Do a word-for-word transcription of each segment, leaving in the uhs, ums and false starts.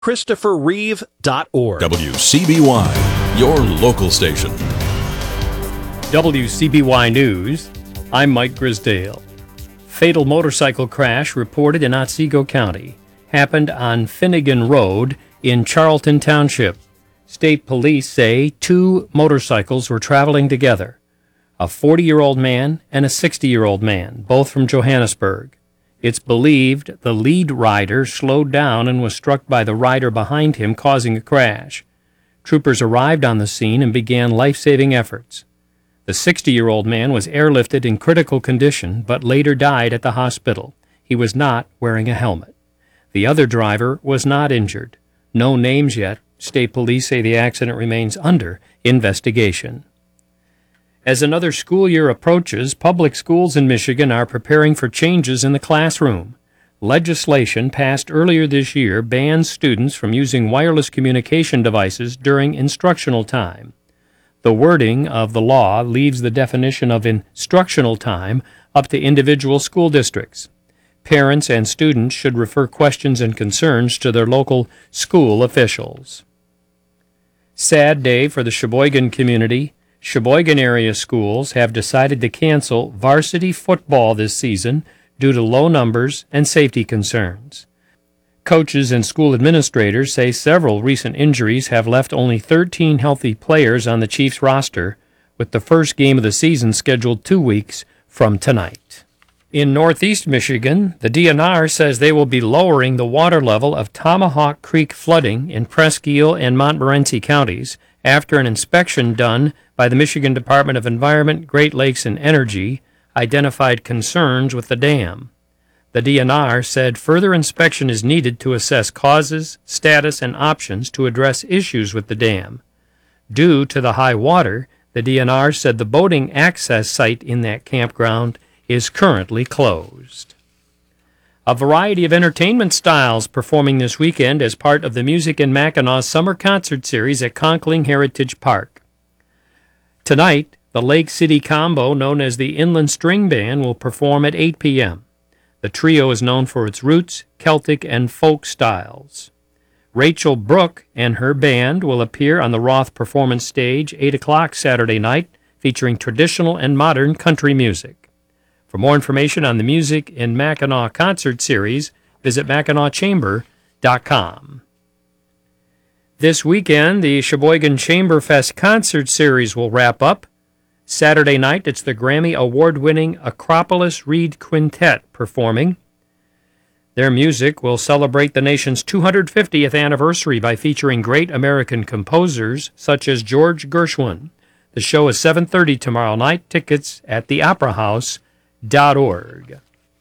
Christopher Reeve dot org. W C B Y, your local station. W C B Y News, I'm Mike Grisdale. Fatal motorcycle crash reported in Otsego County. Happened on Finnegan Road in Charlton Township. State police say two motorcycles were traveling together. A forty-year-old man and a sixty-year-old man, both from Johannesburg. It's believed the lead rider slowed down and was struck by the rider behind him, causing a crash. Troopers arrived on the scene and began life-saving efforts. The sixty-year-old man was airlifted in critical condition, but later died at the hospital. He was not wearing a helmet. The other driver was not injured. No names yet. State police say the accident remains under investigation. As another school year approaches, public schools in Michigan are preparing for changes in the classroom. Legislation passed earlier this year bans students from using wireless communication devices during instructional time. The wording of the law leaves the definition of instructional time up to individual school districts. Parents and students should refer questions and concerns to their local school officials. Sad day for the Sheboygan community. Sheboygan area schools have decided to cancel varsity football this season due to low numbers and safety concerns. Coaches and school administrators say several recent injuries have left only thirteen healthy players on the Chiefs roster, with the first game of the season scheduled two weeks from tonight. In northeast Michigan, the D N R says they will be lowering the water level of Tomahawk Creek flooding in Presque Isle and Montmorency counties after an inspection done by the Michigan Department of Environment, Great Lakes, and Energy identified concerns with the dam. The D N R said further inspection is needed to assess causes, status, and options to address issues with the dam. Due to the high water, the D N R said the boating access site in that campground is currently closed. A variety of entertainment styles performing this weekend as part of the Music in Mackinac Summer Concert Series at Conkling Heritage Park. Tonight, the Lake City Combo, known as the Inland String Band, will perform at eight p.m. The trio is known for its roots, Celtic, and folk styles. Rachel Brooke and her band will appear on the Roth Performance Stage eight o'clock Saturday night, featuring traditional and modern country music. For more information on the Music in Mackinac Concert Series, visit Mackinac Chamber dot com. This weekend, the Sheboygan Chamber Fest Concert Series will wrap up. Saturday night, it's the Grammy Award-winning Acropolis Reed Quintet performing. Their music will celebrate the nation's two hundred fiftieth anniversary by featuring great American composers such as George Gershwin. The show is seven thirty tomorrow night. Tickets at the opera house dot org.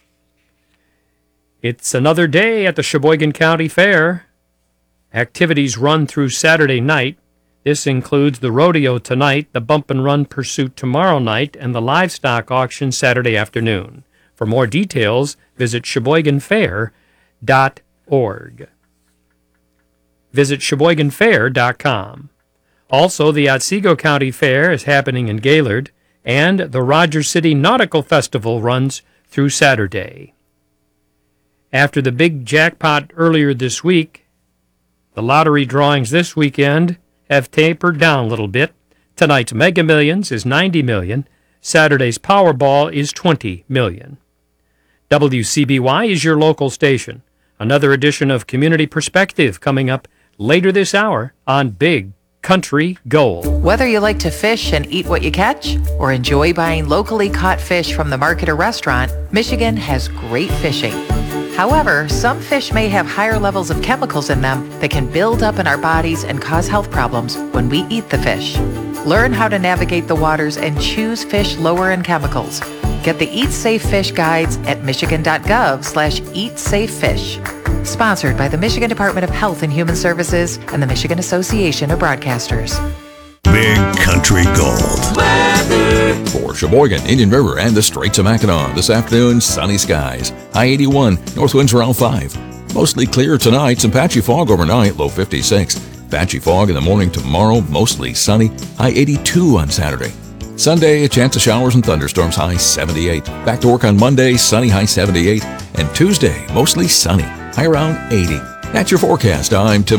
It's another day at the Sheboygan County Fair. Activities run through Saturday night. This includes the rodeo tonight, the bump and run pursuit tomorrow night, and the livestock auction Saturday afternoon. For more details, visit Sheboygan Fair dot org. Visit Sheboygan Fair dot com. Also, the Otsego County Fair is happening in Gaylord, and the Rogers City Nautical Festival runs through Saturday. After the big jackpot earlier this week, the lottery drawings this weekend have tapered down a little bit. Tonight's Mega Millions is ninety million dollars. Saturday's Powerball is twenty million dollars. W C B Y is your local station. Another edition of Community Perspective coming up later this hour on Big Country Gold. Whether you like to fish and eat what you catch or enjoy buying locally caught fish from the market or restaurant, Michigan has great fishing. However, some fish may have higher levels of chemicals in them that can build up in our bodies and cause health problems when we eat the fish. Learn how to navigate the waters and choose fish lower in chemicals. Get the Eat Safe Fish guides at michigan.gov slash eat safe fish. Sponsored by the Michigan Department of Health and Human Services and the Michigan Association of Broadcasters. Big Country Gold. Weather. For Sheboygan, Indian River, and the Straits of Mackinac, this afternoon, sunny skies. High eighty-one, north winds around five. Mostly clear tonight, some patchy fog overnight, low fifty-six. Patchy fog in the morning tomorrow, mostly sunny. High eighty-two on Saturday. Sunday, a chance of showers and thunderstorms, high seventy-eight. Back to work on Monday, sunny, high seventy-eight. And Tuesday, mostly sunny, high around eighty. That's your forecast. I'm Tim